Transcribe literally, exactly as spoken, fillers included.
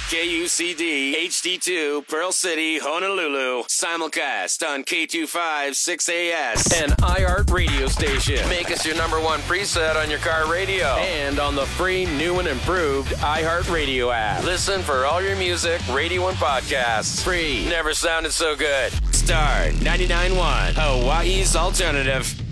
K U C D H D two, Pearl City, Honolulu. Simulcast on K two fifty-six A S. An iHeart radio station. Make us your number one preset on your car radio. And on the free, new and improved iHeart Radio app. Listen for all your music, radio, and podcasts. Free. Never sounded so good. Star ninety-nine point one, Hawaii's alternative.